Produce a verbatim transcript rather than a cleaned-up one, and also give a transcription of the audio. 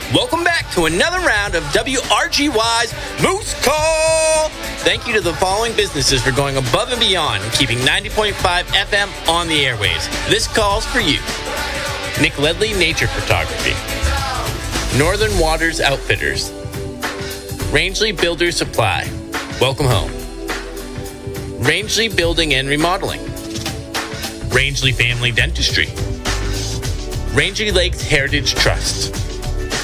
Welcome back to another round of W R G Y's Moose Call. Thank you to the following businesses for going above and beyond and keeping ninety point five F M on the airwaves. This call's for you. Nick Ledley Nature Photography, Northern Waters Outfitters, Rangeley Builder Supply, welcome home. Rangeley Building and Remodeling, Rangeley Family Dentistry, Rangeley Lakes Heritage Trust,